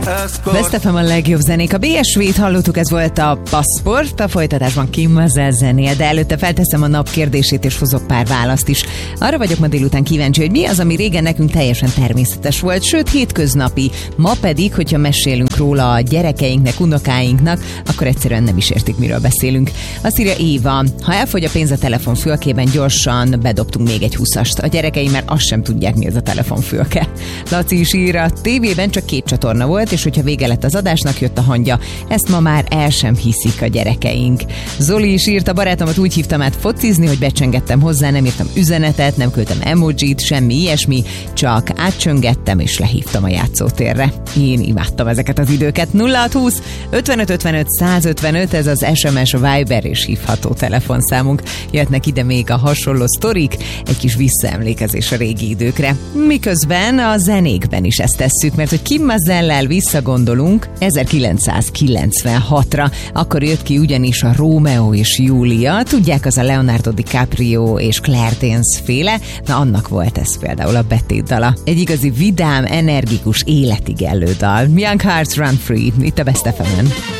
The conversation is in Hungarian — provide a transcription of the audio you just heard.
Best FM a legjobb zenék. A BSV-t hallottuk, ez volt a Passport, a folytatásban Kim Mazzel zenéje, de előtte felteszem a nap kérdését, és hozok pár választ is. Arra vagyok ma délután kíváncsi, hogy mi az, ami régen nekünk teljesen természetes volt, sőt hétköznapi. Ma pedig, hogyha mesélünk róla a gyerekeinknek, unokáinknak, akkor egyszerűen nem is értik, miről beszélünk. Azt írja Éva, ha elfogy a pénz a telefonfülkében, gyorsan bedobtunk még egy 20-ast. A gyerekeim már azt sem tudják, mi ez a telefonfülke. Laci is ír, a tévében csak 2 csatorna volt, és hogyha vége lett az adásnak, jött a hangja. Ezt ma már el sem hiszik a gyerekeink. Zoli is írt, a barátomat úgy hívtam át focizni, hogy becsengettem hozzá, nem írtam üzenetet, nem küldtem emojit, semmi ilyesmi, csak átcsöngettem és lehívtam a játszótérre. Én imádtam ezeket az időket. 0620 55 55 155, ez az SMS, Viber és hívható telefonszámunk. Jöhetnek ide még a hasonló sztorik, egy kis visszaemlékezés a régi időkre. Miközben a zenékben is ezt tesszük, mert hogy Kim Mazzellel visszagondolunk 1996-ra. Akkor jött ki ugyanis a Rómeó és Júlia, tudják, az a Leonardo DiCaprio és Claire Danes féle, na annak volt ez például a betétdala. Egy igazi vidám, energikus, életigellő dal. Young Hearts Run Free, itt a Best FM-en.